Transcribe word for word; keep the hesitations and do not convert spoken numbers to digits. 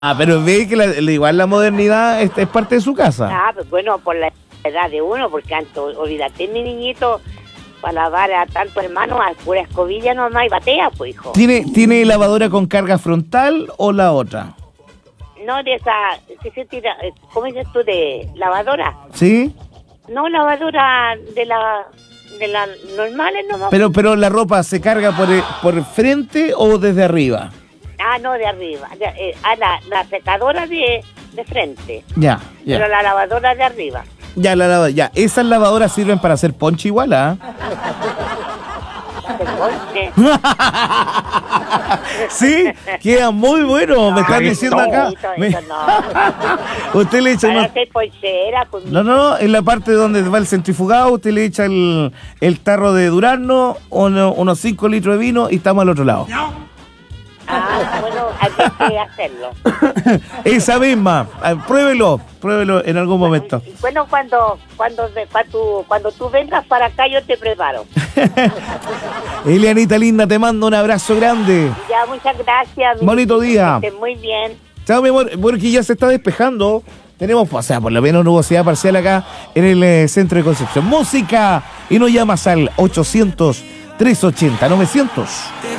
Ah, pero ve que la, la- igual la modernidad es, es parte de su casa. Ah, pues bueno, por la edad de uno, porque antes, olvídate, mi niñito, para lavar a tanto hermano, a pura escobilla nomás y batea, pues, hijo. ¿Tiene, ¿Tiene lavadora con carga frontal o la otra? No de esa, ¿qué se tira? eh, ¿Cómo dices tú? De lavadora. ¿Sí? No, lavadora de la, de las normales nomás. Pero, pero la ropa se carga por, el- por frente o desde arriba. Ah, no, de arriba. De, eh, ah, la, la secadora de, de frente, Ya, ya. pero la lavadora de arriba. Ya, la lava- ya. Esas lavadoras sirven para hacer ponche igual, ¿ah? ¿De ponche? Sí, queda muy bueno, me están Ay, diciendo no, acá. eso, Me- eso no. Usted le echa Para unos... hacer ponchera, pues, No, no, no, en la parte donde va el centrifugado, usted le echa el, el tarro de durazno, uno- unos cinco litros de vino y estamos al otro lado. Ah, bueno, hay que hacerlo. Esa misma, ah, pruébelo, pruébelo en algún momento. Y bueno, cuando cuando, de- pa' tu- cuando tú vengas para acá, yo te preparo. Elianita linda, te mando un abrazo grande. Ya, muchas gracias. mi Bonito niño, día. que estés muy bien. Chao, mi amor, porque ya se está despejando. Tenemos, o sea, por lo menos nubosidad parcial acá en el eh, centro de Concepción. Música y nos llamas al ochocientos, trescientos ochenta, novecientos.